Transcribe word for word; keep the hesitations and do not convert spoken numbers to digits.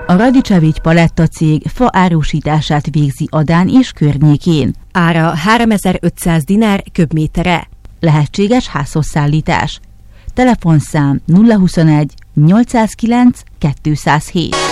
A Radicevics Paletta cég fa árusítását végzi Adán és környékén. Ára háromezer-ötszáz dinár köbméterre. Lehetséges házhozszállítás. Telefonszám nulla huszonegy nyolcszázkilenc kétszázhét.